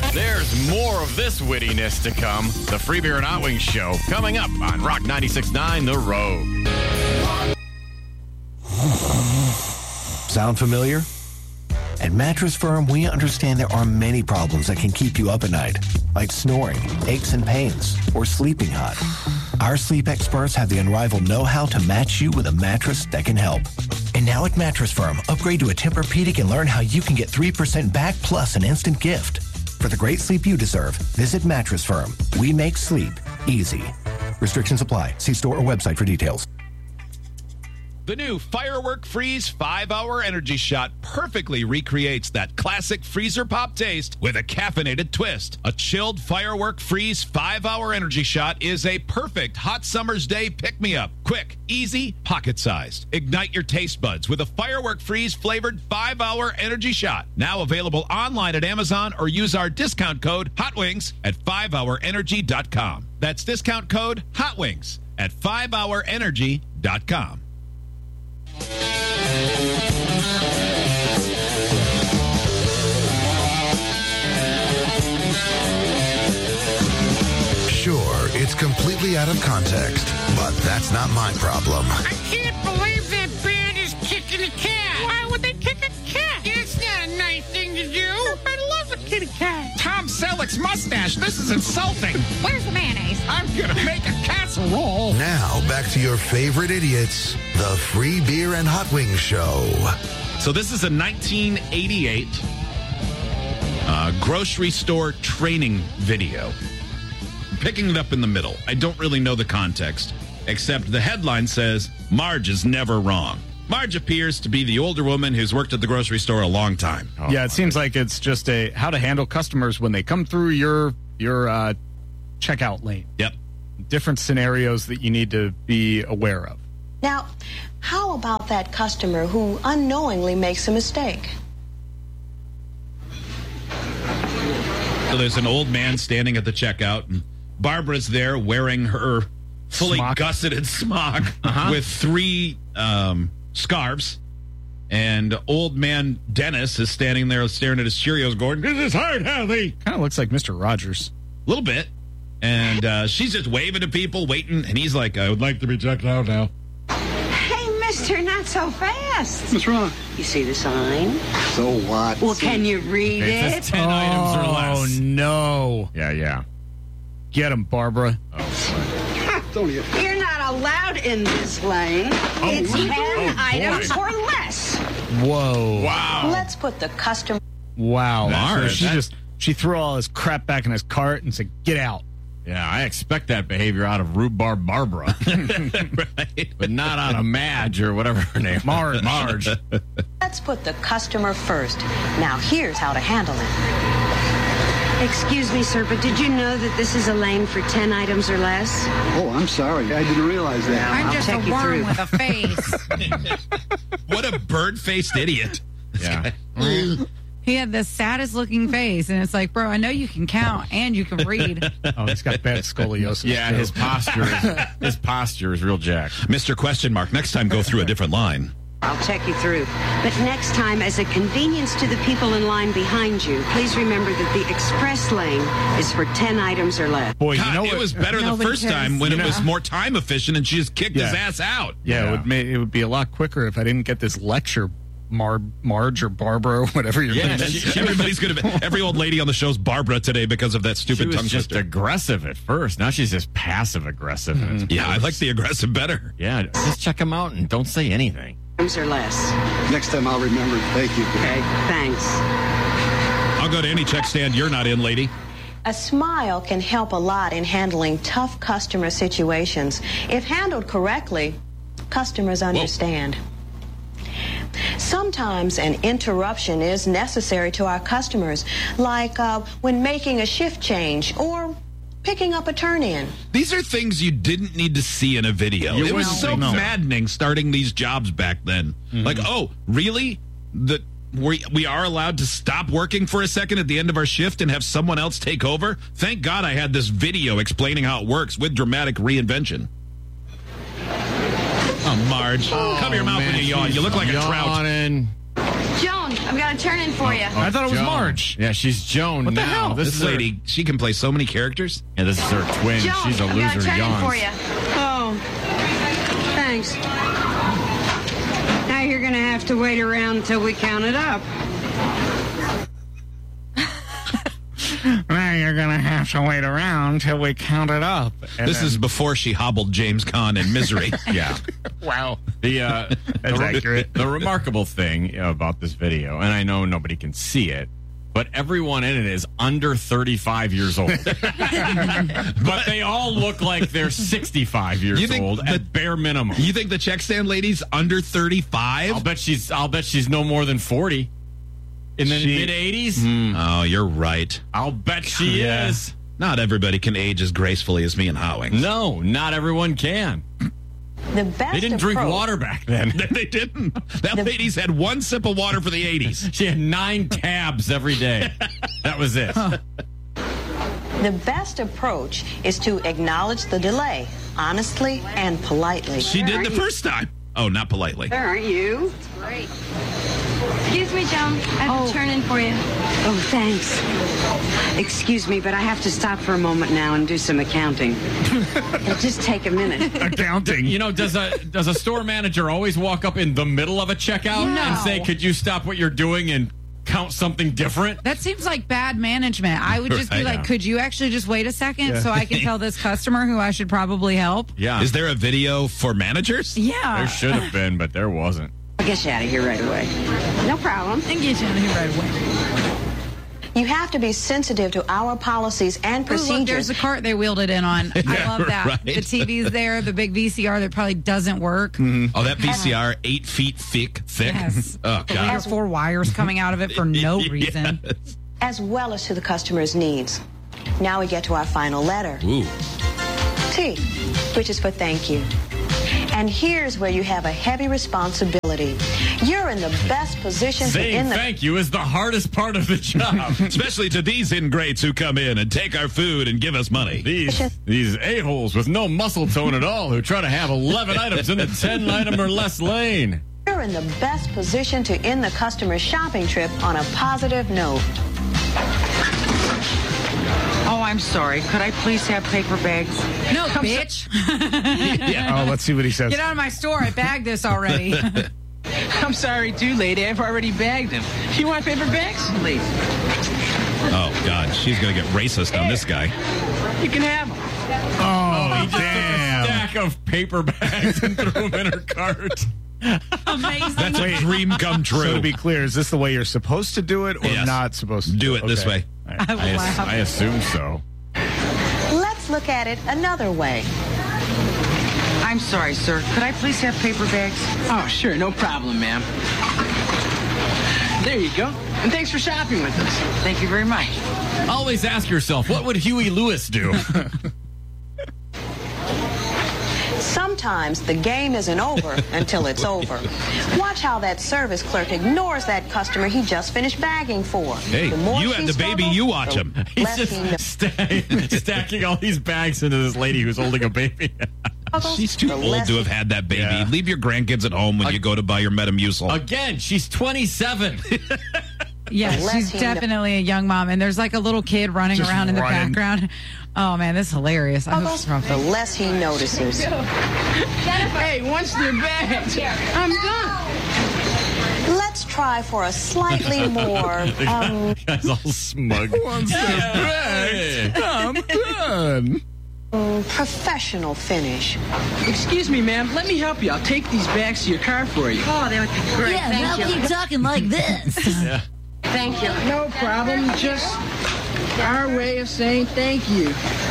There's more of this wittiness to come. The Free Beer and Hot Wings Show coming up on Rock 96.9 The Rogue. Sound familiar? At Mattress Firm, we understand there are many problems that can keep you up at night, like snoring, aches and pains, or sleeping hot. Our sleep experts have the unrivaled know-how to match you with a mattress that can help. And now at Mattress Firm, upgrade to a Tempur-Pedic and learn how you can get 3% back plus an instant gift. For the great sleep you deserve, visit Mattress Firm. We make sleep easy. Restrictions apply. See store or website for details. The new Firework Freeze 5-Hour Energy Shot perfectly recreates that classic freezer pop taste with a caffeinated twist. A chilled Firework Freeze 5-Hour Energy Shot is a perfect hot summer's day pick-me-up. Quick, easy, pocket-sized. Ignite your taste buds with a Firework Freeze flavored 5-Hour Energy Shot. Now available online at Amazon or use our discount code HOTWINGS at 5hourenergy.com. That's discount code HOTWINGS at 5hourenergy.com. Sure, it's completely out of context, but that's not my problem. I can't believe that band is kicking a cat. Why would they kick a cat? It's not a nice thing to do. I love a kitty cat. Tom Selleck's mustache. This is insulting. Where's the mayonnaise? I'm gonna make a casserole. Now, back to your favorite idiots, the Free Beer and Hot Wings Show. So this is a 1988 grocery store training video. Picking it up in the middle. I don't really know the context, except the headline says, Marge is never wrong. Marge appears to be the older woman who's worked at the grocery store a long time. Yeah, it seems like it's just a how to handle customers when they come through your checkout lane. Yep. Different scenarios that you need to be aware of. Now, how about that customer who unknowingly makes a mistake? So there's an old man standing at the checkout, and Barbara's there wearing her fully gusseted smock with 3 scarves. And old man Dennis is standing there staring at his Cheerios going, this is hard, healthy. Kind of looks like Mr. Rogers. A little bit. And she's just waving to people, waiting. And he's like, I would like to be checked out now. Hey, mister, not so fast. What's wrong? You see the sign? So what? Well, can you read It's it? 10 items or less. Oh, no. Yeah. Get him, Barbara. Don't you? You're not allowed in this lane. It's 10 items or less. Whoa. Wow. Let's put the customer... Wow. Marge, So she threw all his crap back in his cart and said, get out. Yeah, I expect that behavior out of Rhubarb Barbara. Right. But not out of Madge or whatever her name is. Marge. Let's put the customer first. Now, here's how to handle it. Excuse me, sir, but did you know that this is a lane for 10 items or less? Oh, I'm sorry. I didn't realize that. I'm I'll just check a you worm through. with a face. What a bird-faced idiot. Yeah. He had the saddest looking face, and it's like, bro, I know you can count and you can read. Oh, he's got bad scoliosis. Yeah, too. his posture is real jacked. Mr. Question Mark, next time go through a different line. I'll check you through. But next time, as a convenience to the people in line behind you, please remember that the express lane is for 10 items or less. Boy, God, you know it what? was better the Nobody first cares. time when You it was know. more time efficient and she just kicked his ass out. Yeah, it would be a lot quicker if I didn't get this lecture, Marge or Barbara or whatever your name is. Everybody's going to every old lady on the show's Barbara today because of that She stupid was tongue just twister. aggressive at first. Now she's just passive aggressive. Yeah, I like the aggressive better. Yeah, just check him out and don't say anything. Items or less. Next time I'll remember. Thank you. Okay, thanks. I'll go to any check stand you're not in, lady. A smile can help a lot in handling tough customer situations. If handled correctly, customers understand. Sometimes an interruption is necessary to our customers, like when making a shift change or picking up a turn-in. These are things you didn't need to see in a video. You It was wouldn't so think so. maddening starting these jobs back then. Like, oh, really? That we are allowed to stop working for a second at the end of our shift and have someone else take over? Thank God I had this video explaining how it works with dramatic reinvention. Oh, Marge. Cover your mouth when you yawn. You look like a trout. Yawning. Joan, I've got a turn in for you. I thought it was Joan. Marge. Yeah, she's Joan What the now. hell? This lady, she can play so many characters. Yeah, this is her twin. Joan, She's a I've got a loser, turn in yawns. for you. Oh, thanks. Now you're going to have to wait around until we count it up. Now you're gonna have to wait around till we count it up. And This is before she hobbled James Caan in Misery. Yeah. wow. The That's accurate. The remarkable thing about this video, and I know nobody can see it, but everyone in it is under 35 years old. But they all look like they're 65 You years think old the- at bare minimum. You think the check stand lady's under 35? I'll bet she's no more than 40. In the mid 80s? Oh, you're right. I'll bet she is. Not everybody can age as gracefully as me and Howings. No, not everyone can. The best They didn't drink approach- water back then. They didn't. That lady's had one sip of water for the 80s. She had 9 tabs every day. That was it. The best approach is to acknowledge the delay, honestly and politely. She did the first time. Oh, not politely. Where aren't you? Great. Excuse me, Joan. I have a turn in for you. Oh, thanks. Excuse me, but I have to stop for a moment now and do some accounting. It'll just take a minute. Accounting. You know, does a store manager always walk up in the middle of a checkout and say, "Could you stop what you're doing and count something different?" That seems like bad management. I would just be Right. like, could you actually just wait a second so I can tell this customer who I should probably help? Yeah. Is there a video for managers? Yeah. There should have been, but there wasn't. I'll get you out of here right away. No problem. And get you out of here right away. You have to be sensitive to our policies and Ooh, procedures. look, there's the cart they wheeled it in on. I love that. right. The TV's there, the big VCR that probably doesn't work. Oh, that VCR, 8 feet thick. Yes. Oh, Three or God. 4 wires coming out of it for no reason. Yes. as well as to the customer's needs. Now we get to our final letter. Ooh. T, which is for thank you. And here's where you have a heavy responsibility. You're in the best position to Saying end the... thank you is the hardest part of the job. Especially to these ingrates who come in and take our food and give us money. These a-holes with no muscle tone at all who try to have 11 items in a 10-item or less lane. You're in the best position to end the customer's shopping trip on a positive note. Oh, I'm sorry. Could I please have paper bags? No, bitch. Oh, let's see what he says. Get out of my store. I bagged this already. I'm sorry, too, lady. I've already bagged them. You want paper bags? Please. Oh, God. She's going to get racist on this guy. You can have them. Oh, He just took a stack of paper bags and threw them in her cart. Amazing. That's a dream come true. So to be clear, is this the way you're supposed to do it or Yes. not supposed to Do it this way. All right. I will laugh. I assume so. Let's look at it another way. I'm sorry, sir. Could I please have paper bags? Oh, sure. No problem, ma'am. There you go. And thanks for shopping with us. Thank you very much. Always ask yourself, what would Huey Lewis do? Sometimes the game isn't over until it's over. Watch how that service clerk ignores that customer he just finished bagging for. Hey, The more you she had the baby, struggles, you watch the him. He's less he knows. just stacking all these bags into this lady who's holding a baby. She's too The old less to have had that baby. Yeah. Leave your grandkids at home when you go to buy your Metamucil. Again, she's 27. Yeah, Unless she's he definitely a young mom. And there's like a little kid running Just around in the running. background. Oh, man, this is hilarious. I hope she's the from less he notices. Hey, once they're bagged, I'm done. Let's try for a slightly more Guy's all smug. Hey. I'm done. professional finish. Excuse me, ma'am. Let me help you. I'll take these bags to your car for you. Oh, that would be great. Thank you. keep talking like this. Thank you. No problem. Just our way of saying thank you.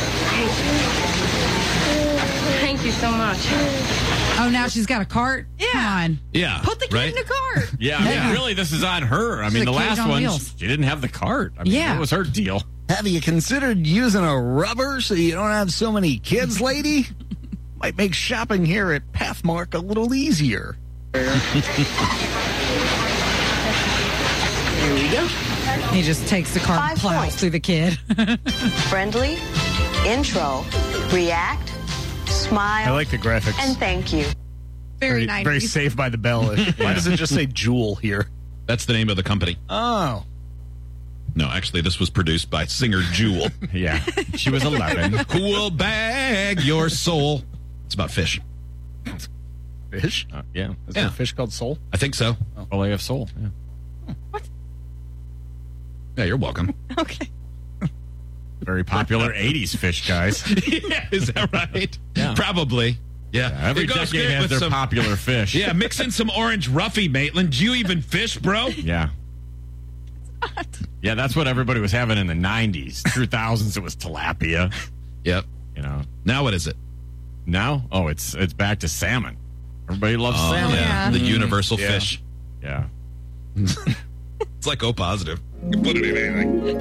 Thank you so much. Oh, now she's got a cart? Yeah. Come on. Yeah. Put the kid right? in the cart. Yeah, I mean, really, this is on her. I mean, a the cage last on one, wheels. she didn't have the cart. I mean, Yeah. that was her deal. Have you considered using a rubber so you don't have so many kids, lady? Might make shopping here at Pathmark a little easier. Here we go. He just takes the cart and 5 plows points. through the kid. Friendly, intro, react, smile, I like the graphics. and thank you. Very Very nice. Saved by the Bell. Why does it just say Jewel here? That's the name of the company. Oh. No, actually, this was produced by singer Jewel. Yeah, she was 11. Who will bag your soul? It's about fish. Fish? Yeah. Is there a fish called Soul? I think so. Filet of soul. Yeah. Yeah, you're welcome. Okay. Very popular 80s fish, guys. Yeah, is that right? Yeah. Probably. Yeah. Every It goes decade great has with their some- popular fish. Yeah, mix in some orange Ruffy, Maitland. Do you even fish, bro? Yeah. Yeah, that's what everybody was having in the 90s. 2000s, it was tilapia. Yep. You know. Now what is it? Now? Oh, it's back to salmon. Everybody loves salmon. Yeah. The universal fish. Yeah. It's like O positive. You can put it in anything.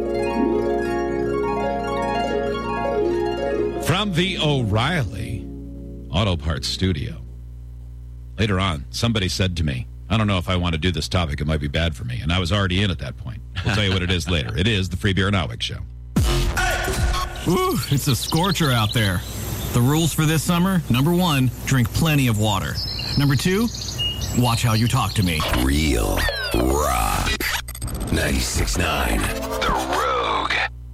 From the O'Reilly Auto Parts Studio. Later on, somebody said to me, I don't know if I want to do this topic. It might be bad for me. And I was already in at that point. We'll tell you what it is later. It is the Free Beer and Hotwig Show. Woo, it's a scorcher out there. The rules for this summer, number 1, drink plenty of water. Number 2, watch how you talk to me. Real rock. 96.9. The